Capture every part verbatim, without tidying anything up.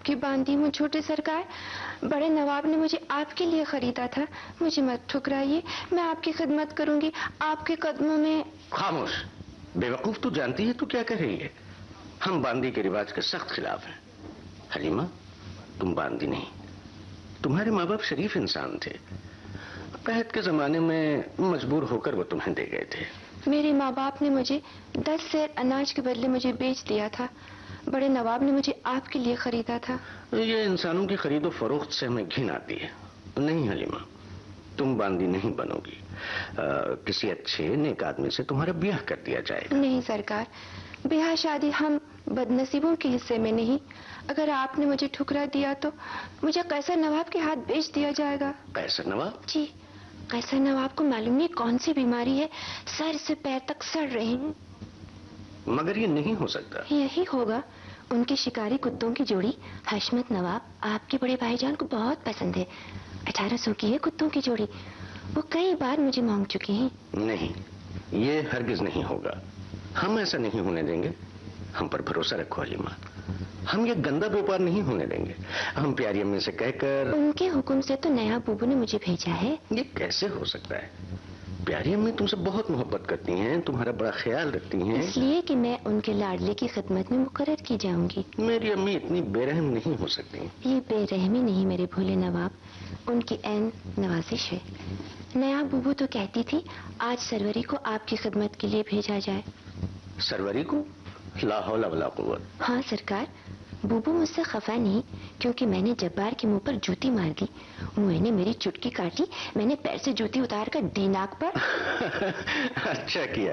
کی باندھی ہوں چھوٹے سرکار. بڑے نواب نے مجھے آپ کے لیے خریدا تھا. مجھے مت ٹھکرائیے، میں آپ کی خدمت کروں گی. آپ کے قدموں میں. خاموش بے وقوف، تو جانتی ہے تو کیا کہہ رہی ہے؟ ہم باندھی کے رواج کے سخت خلاف ہیں. حلیمہ تم باندھی نہیں، تمہارے ماں باپ شریف انسان تھے. قحط کے زمانے میں مجبور ہو کر وہ تمہیں دے گئے تھے. میرے ماں باپ نے مجھے دس سیر اناج کے بدلے مجھے بیچ دیا تھا. بڑے نواب نے مجھے آپ کے لیے خریدا تھا. یہ انسانوں کی خرید و فروخت سے ہمیں گھن آتی ہے. نہیں حلیمہ، تم باندھی نہیں بنو گی. آ, کسی اچھے نیک آدمی سے تمہارا بیاہ کر دیا جائے گا. نہیں سرکار، بیاہ شادی ہم بد نصیبوں کے حصے میں نہیں. اگر آپ نے مجھے ٹھکرا دیا تو مجھے قیصر نواب کے ہاتھ بیچ دیا جائے گا. قیصر نواب؟ جی، قیصر نواب کو معلوم نہیں کون سی بیماری ہے، سر سے پیر تک سڑ رہے ہیں. مگر یہ نہیں ہو سکتا. یہی ہوگا. ان کی شکاری کتوں کی جوڑی حشمت نواب آپ کے بڑے بھائی جان کو بہت پسند ہے. اٹھارہ سو کی ہے کتوں کی جوڑی. وہ کئی بار مجھے مانگ چکے ہیں. نہیں، یہ ہرگز نہیں ہوگا. ہم ایسا نہیں ہونے دیں گے. ہم پر بھروسہ رکھو حلیمہ، ہم یہ گندا بیوپار نہیں ہونے دیں گے. ہم پیاری امی سے کہہ کر. ان کے حکم سے تو نیا بوبو نے مجھے بھیجا ہے. یہ کیسے ہو سکتا ہے؟ پیاری امی تم سے بہت محبت کرتی ہیں، تمہارا بڑا خیال رکھتی ہیں. اس لیے کہ میں ان کے لاڈلے کی خدمت میں مقرر کی جاؤں گی. میری امی اتنی بے رحم نہیں ہو سکتی. یہ بے رحمی نہیں میرے بھولے نواب، ان کی عین نوازش ہے. نیا بوبو تو کہتی تھی آج سروری کو آپ کی خدمت کے لیے بھیجا جائے. سروری کو؟ لا حول ولا قوت. ہاں سرکار، بوبو مجھ سے خفا نہیں کیونکہ میں نے جبار کے منہ پر جوتی مار دی. منہ نے میری چٹکی کاٹی، میں نے پیر سے جوتی اتار کر دی ناک پر. اچھا کیا.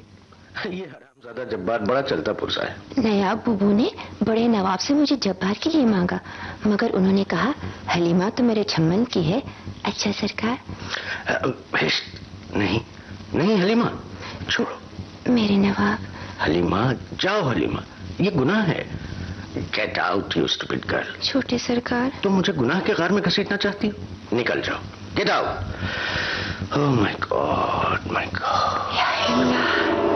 یہ حرامزادہ جبار بڑا چلتا پرسا ہے. نیا بوبو نے بڑے نواب سے مجھے جبار کے لیے مانگا، مگر انہوں نے کہا حلیمہ تو میرے چھمن کی ہے. اچھا سرکار. نہیں نہیں حلیمہ، چھوڑو. میرے نواب. حلیمہ جاؤ. حلیمہ یہ گناہ ہے. Get out you stupid girl. چھوٹے سرکار. تم مجھے گناہ کے غار میں گھسیٹنا چاہتی ہو؟ نکل جاؤ. Get out. اوہ مائی گاڈ مائی گاڈ. یا اللہ.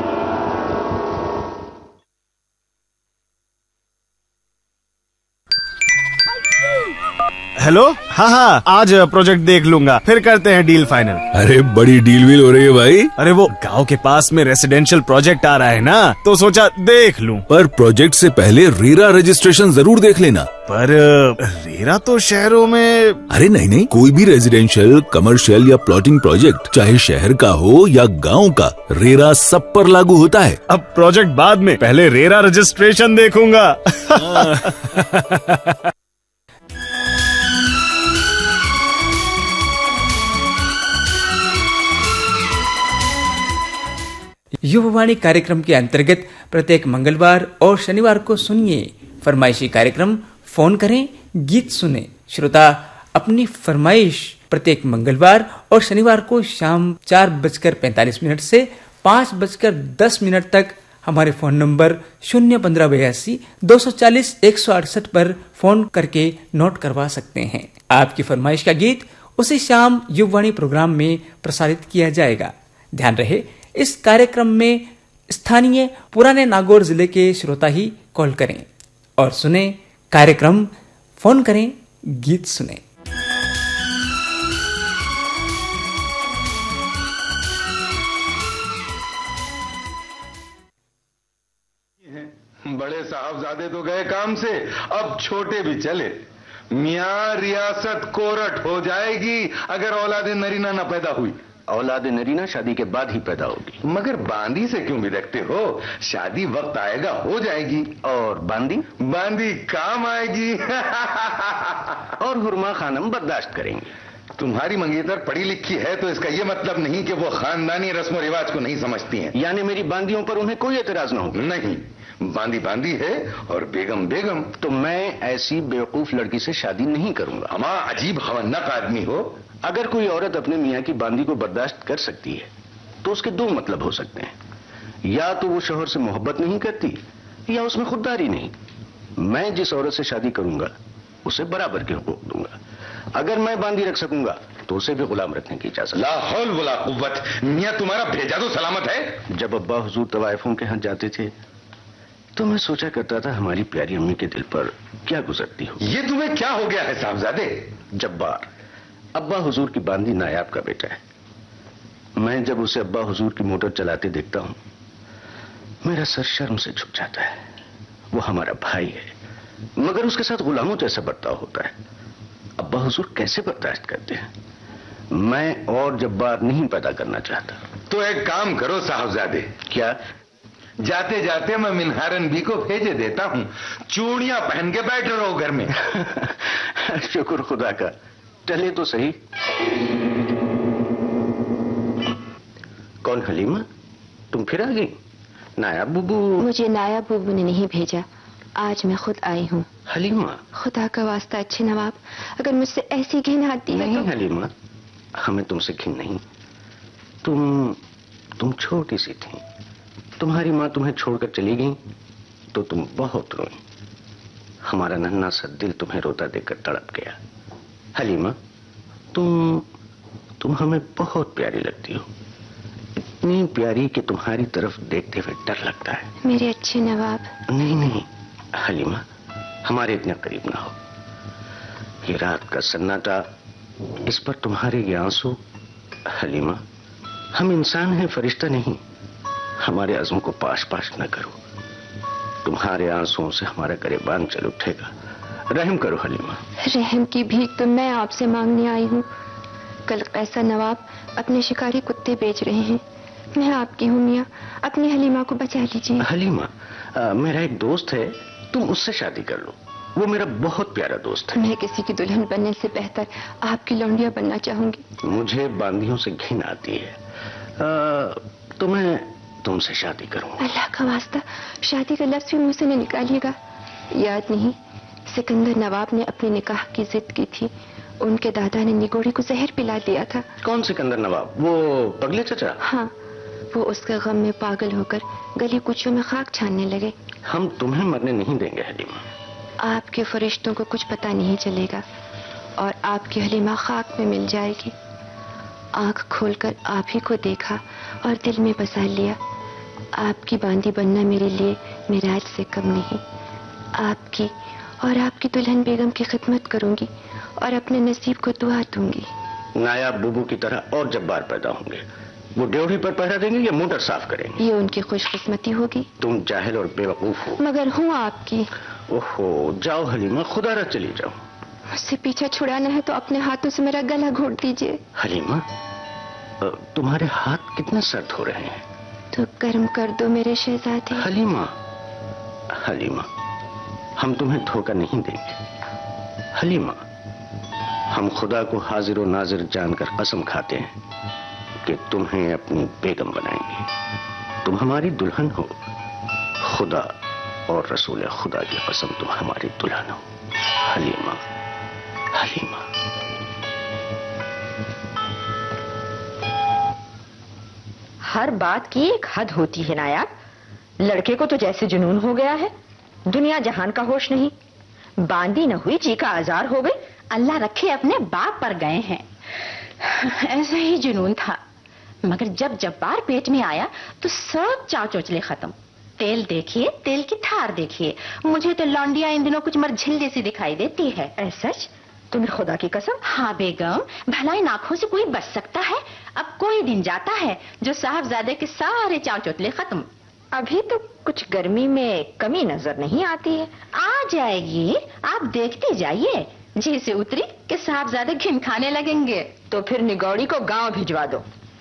ہیلو. ہاں ہاں آج پروجیکٹ دیکھ لوں گا، پھر کرتے ہیں ڈیل فائنل. ارے بڑی ڈیل ویل ہو رہی ہے بھائی. ارے وہ گاؤں کے پاس میں ریزیڈینشل پروجیکٹ آ رہا ہے نا، تو سوچا دیکھ لوں. پر پروجیکٹ سے پہلے ریرا رجسٹریشن ضرور دیکھ لینا. پر ریرا تو شہروں میں. ارے نہیں نہیں، کوئی بھی ریزیڈینشل کمرشل یا پلاٹنگ پروجیکٹ چاہے شہر کا ہو یا گاؤں کا، ریرا سب پر لاگو ہوتا ہے. اب پروجیکٹ بعد میں، پہلے ریرا رجسٹریشن دیکھوں گا. یووانی کاریکرم کے انترگت پرتیک منگلوار اور شنیوار کو سنیے فرمائشی کاریکرم فون کریں گیت سنیں. شروتا اپنی فرمائش پرتیک منگلوار اور شنیوار کو شام چار بج کر پینتالیس منٹ سے پانچ بج کر دس منٹ تک ہمارے فون نمبر شونیہ پندرہ بیاسی دو سو چالیس ایک سو اڑسٹھ پر فون کر کے نوٹ کروا سکتے ہیں. آپ کی فرمائش کا گیت اسی شام یووانی پروگرام میں پرسارت کیا جائے گا. دھیان رہے اس کاریکرم میں استھانیہ پرانے ناگور ضلع کے شروتا ہی کال کریں اور سنیں کاریکرم. فون کریں گیت سنیں. بڑے صاحبزادے تو گئے کام سے، اب چھوٹے بھی چلے. میاں ریاست کورٹ ہو جائے گی اگر اولاد نرینہ نہ پیدا ہوئی. اولاد نرینہ شادی کے بعد ہی پیدا ہوگی. مگر باندی سے کیوں بھی رکھتے ہو؟ شادی وقت آئے گا ہو جائے گی. اور باندی باندی کام آئے گی. اور حرما خانم برداشت کریں گے. تمہاری منگیتر پڑھی لکھی ہے تو اس کا یہ مطلب نہیں کہ وہ خاندانی رسم و رواج کو نہیں سمجھتی ہیں. یعنی میری باندیوں پر انہیں کوئی اعتراض نہ ہوگا؟ نہیں، باندی باندی ہے اور بیگم بیگم. تو میں ایسی بیوقوف لڑکی سے شادی نہیں کروں گا. اما عجیب خونق آدمی ہو. اگر کوئی عورت اپنے میاں کی باندی کو برداشت کر سکتی ہے تو اس کے دو مطلب ہو سکتے ہیں. یا تو وہ شوہر سے محبت نہیں کرتی یا اس میں خودداری نہیں. میں جس عورت سے شادی کروں گا اسے برابر کے حقوق دوں گا. اگر میں باندی رکھ سکوں گا تو اسے بھی غلام رکھنے کی اجازت. لا حول ولا قوت. میاں تمہارا بھیجا تو سلامت ہے. جب ابا حضور طوائفوں کے ہاں جاتے تھے تو میں سوچا کرتا تھا ہماری پیاری امی کے دل پر کیا گزرتی ہو؟ یہ تمہیں کیا ہو گیا ہے صاحبزادے؟ جبار ابا حضور کی باندی نایاب کا بیٹا ہے. میں جب اسے ابا حضور کی موٹر چلاتے دیکھتا ہوں میرا سر شرم سے جھک جاتا ہے. وہ ہمارا بھائی ہے مگر اس کے ساتھ غلاموں جیسا برتاؤ ہوتا ہے. ابا حضور کیسے برداشت کرتے ہیں؟ میں اور جبار نہیں پیدا کرنا چاہتا. تو ایک کام کرو صاحبزادے. کیا؟ جاتے جاتے میں منہارن بھی کو بھیجے دیتا ہوں. چوڑیاں پہن کے بیٹھ رہو گھر میں. شکر خدا کا. چلے تو صحیح. کون حلیمہ؟ تم پھر آ گئی؟ نایاب بوبو؟ مجھے نایاب بوبو نے نہیں بھیجا، آج میں خود آئی ہوں. حلیمہ خدا کا واسطہ اچھے نواب، اگر مجھ سے ایسی گھن آتی ہے نہیں حلیمہ، ہمیں تم سے گھن نہیں. تم تم چھوٹی سی تھی. تمہاری ماں تمہیں چھوڑ کر چلی گئی تو تم بہت روئی. ہمارا ننھا سا دل تمہیں روتا دیکھ کر تڑپ گیا. حلیمہ تم تم ہمیں بہت پیاری لگتی ہو، اتنی پیاری کہ تمہاری طرف دیکھتے ہوئے ڈر لگتا ہے. میرے اچھے نواب. نہیں نہیں حلیمہ، ہمارے اتنے قریب نہ ہو. یہ رات کا سناٹا، اس پر تمہارے یہ آنسو. حلیمہ ہم انسان ہیں، فرشتہ نہیں. ہمارے عزم کو پاش پاش نہ کرو. تمہارے آنسوؤں سے ہمارا گریبان چل اٹھے گا. رحم کرو حلیمہ. رحم کی بھیک تو میں آپ سے مانگنے آئی ہوں. کل قیصر نواب اپنے شکاری کتے بیچ رہے ہیں. میں آپ کی ہوں میاں، اپنی حلیمہ کو بچا لیجیے. حلیمہ آ, میرا ایک دوست ہے، تم اس سے شادی کر لو. وہ میرا بہت پیارا دوست ہے. میں کسی کی دلہن بننے سے بہتر آپ کی لونڈیا بننا چاہوں گی. مجھے باندیوں سے گھن آتی ہے. آ, تو میں تم سے شادی کروں. اللہ کا واسطہ شادی کا لفظ بھی منہ سے نہیں نکالیے گا. یاد نہیں سکندر نواب نے اپنے نکاح کی ضد کی تھی، ان کے دادا نے نگوڑی کو زہر پلا دیا تھا. کون سکندر نواب؟ وہ پگلے چچا؟ ہاں، وہ اس کے غم میں پاگل ہو کر گلی کوچوں میں خاک چھاننے لگے. ہم تمہیں مرنے نہیں دیں گے حلیمہ. آپ کے فرشتوں کو کچھ پتہ نہیں چلے گا اور آپ کی حلیمہ خاک میں مل جائے گی. آنکھ کھول کر آپ ہی کو دیکھا اور دل میں بسا لیا. آپ کی باندی بننا میرے لیے معراج سے کم نہیں. آپ کی اور آپ کی دلہن بیگم کی خدمت کروں گی اور اپنے نصیب کو دعا دوں گی. نایاب بوبو کی طرح اور جبار پیدا ہوں گے. وہ ڈیوڑی پر پہرا دیں گے یا موٹر صاف کریں گے؟ یہ ان کی خوش قسمتی ہوگی. تم جاہل اور بے وقوف ہو. مگر ہوں آپ کی. اوہو، جاؤ حلیمہ، خدا را چلی جاؤ. مجھ سے پیچھا چھڑانا ہے تو اپنے ہاتھوں سے میرا گلا گھونٹ دیجیے. حلیمہ تمہارے ہاتھ کتنے سرد ہو رہے ہیں. تو گرم کر دو میرے شہزادے. حلیمہ حلیمہ ہم تمہیں دھوکہ نہیں دیں گے. حلیمہ ہم خدا کو حاضر و ناظر جان کر قسم کھاتے ہیں کہ تمہیں اپنی بیگم بنائیں گے. تم ہماری دلہن ہو. خدا اور رسول خدا کی قسم تم ہماری دلہن ہو. حلیمہ حلیمہ ہر بات کی ایک حد ہوتی ہے نایاب. لڑکے کو تو جیسے جنون ہو گیا ہے، دنیا جہان کا ہوش نہیں. باندی نہ ہوئی جی کا آزار ہو گئی. اللہ رکھے اپنے باپ پر گئے ہیں. ایسا ہی جنون تھا، مگر جب جبار پیٹ میں آیا تو سب چاو چوچلے ختم. تیل دیکھیے، تیل کی تھار دیکھیے. مجھے تو لانڈیا ان دنوں کچھ مرجھل جیسی دکھائی دیتی ہے. سچ؟ تمہیں خدا کی قسم؟ ہاں بیگم، بھلا ان آنکھوں سے کوئی بچ سکتا ہے؟ اب کوئی دن جاتا ہے جو صاحبزادے کے سارے چاو چوچلے ختم. ابھی تو کچھ گرمی میں کمی نظر نہیں آتی ہے. آ جائے گی، آپ دیکھتے جائیے. جیسے اتری کہ صاحبزادے گھن کھانے لگیں گے. تو پھر نگوڑی کو گاؤں بھجوا دو.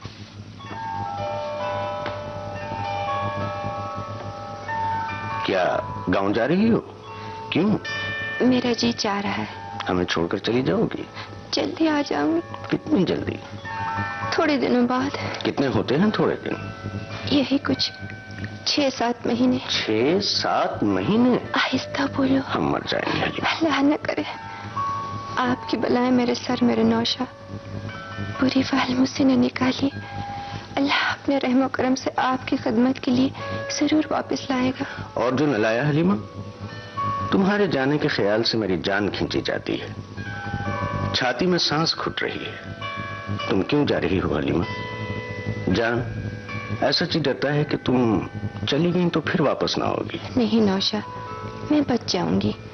کیا گاؤں جا رہی ہو؟ کیوں؟ میرا جی چاہ رہا ہے. ہمیں چھوڑ کر چلی جاؤ گی؟ جلدی آ جاؤں گی. کتنی جلدی؟ تھوڑے دنوں بعد. کتنے ہوتے ہیں تھوڑے دن؟ یہی کچھ چھ سات مہینے. چھ سات مہینے؟ آہستہ بولو. ہم مر جائیں گے. اللہ نہ کرے. آپ کی بلائیں میرے سر میرے نوشا. بری فعل مجھ سے نہ نکالیے. اللہ اپنے رحم و کرم سے آپ کی خدمت کے لیے ضرور واپس لائے گا. اور جو نہ لایا حلیمہ، تمہارے جانے کے خیال سے میری جان کھینچی جاتی ہے. چھاتی میں سانس گھٹ رہی ہے. تم کیوں جا رہی ہو حلیمہ؟ جان ایسا چیز ڈرتا ہے کہ تم چلی گئی تو پھر واپس نہ ہوگی. نہیں نوشا، میں بچ جاؤں گی.